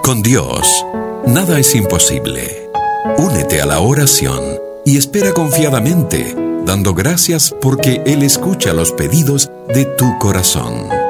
Con Dios, nada es imposible. Únete a la oración y espera confiadamente, dando gracias porque Él escucha los pedidos de tu corazón.